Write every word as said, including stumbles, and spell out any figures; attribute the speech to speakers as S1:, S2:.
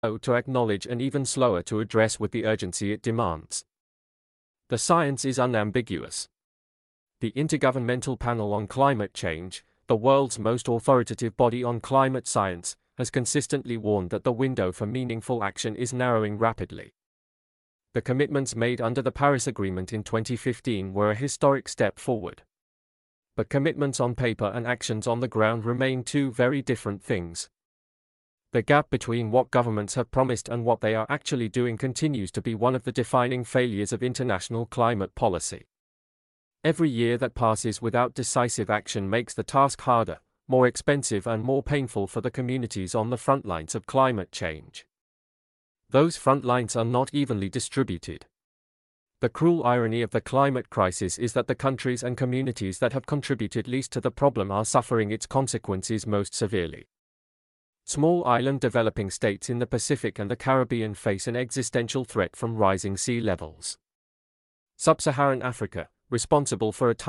S1: to acknowledge and even slower to address with the urgency it demands. The science is unambiguous. The Intergovernmental Panel on Climate Change, the world's most authoritative body on climate science, has consistently warned that the window for meaningful action is narrowing rapidly. The commitments made under the Paris Agreement in twenty fifteen were a historic step forward. But commitments on paper and actions on the ground remain two very different things. The gap between what governments have promised and what they are actually doing continues to be one of the defining failures of international climate policy. Every year that passes without decisive action makes the task harder, more expensive and more painful for the communities on the front lines of climate change. Those front lines are not evenly distributed. The cruel irony of the climate crisis is that the countries and communities that have contributed least to the problem are suffering its consequences most severely. Small island developing states in the Pacific and the Caribbean face an existential threat from rising sea levels. Sub-Saharan Africa, responsible for a